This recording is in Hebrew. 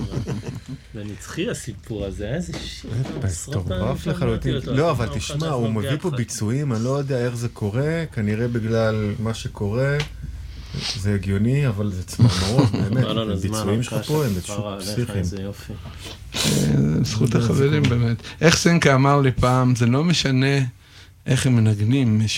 זה נצחי הסיפור הזה, איזה שיר. מטורף לחלוטין. לא, אבל תשמע, הוא מביא פה ביצועים, אני לא יודע איך זה קורה, כנראה בגלל מה שקורה, זה הגיוני, אבל זה צמרמורות, באמת. הביצועים שלך פה הם פסיכיים. זה יופי. זכות החברים באמת. איך סנקה אמר לי פעם, זה לא משנה איך הם מנגנים,